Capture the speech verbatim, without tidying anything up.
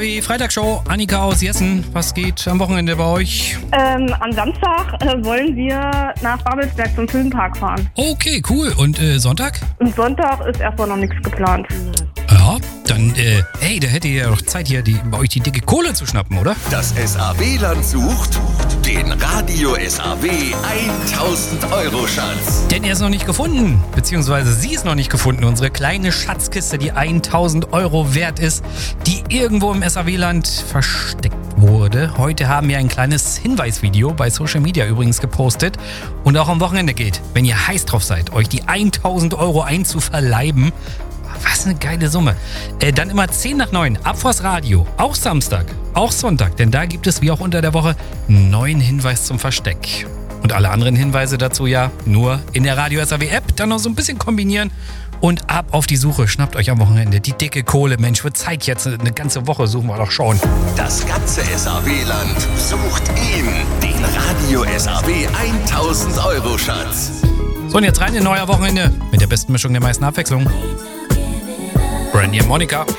Die Freitagsshow, Annika aus Jessen. Was geht am Wochenende bei euch? Ähm, am Samstag äh, wollen wir nach Babelsberg zum Filmpark fahren. Okay, cool. Und äh, Sonntag? Und Sonntag ist erstmal noch nichts geplant. Ja, dann, äh, hey, da hättet ihr ja doch Zeit hier, die, bei euch die dicke Kohle zu schnappen, oder? Das S A W-Land sucht den Radio S A W tausend Euro Schatz. Denn er ist noch nicht gefunden, beziehungsweise sie ist noch nicht gefunden. Unsere kleine Schatzkiste, die tausend Euro wert ist, die irgendwo im S A W-Land versteckt wurde. Heute haben wir ein kleines Hinweisvideo bei Social Media übrigens gepostet und auch am Wochenende geht, wenn ihr heiß drauf seid, euch die tausend Euro einzuverleiben. Was eine geile Summe. Äh, dann immer zehn nach neun, ab vors Radio. Auch Samstag, auch Sonntag. Denn da gibt es, wie auch unter der Woche, einen neuen Hinweis zum Versteck. Und alle anderen Hinweise dazu ja nur in der Radio S A W App. Dann noch so ein bisschen kombinieren. Und ab auf die Suche. Schnappt euch am Wochenende die dicke Kohle. Mensch, wird Zeit jetzt. Eine ganze Woche suchen wir doch schon. Das ganze S A W-Land sucht ihn, den Radio S A W tausend Euro Schatz. So, und jetzt rein in neuer Wochenende mit der besten Mischung der meisten Abwechslung. Brandy und Monica.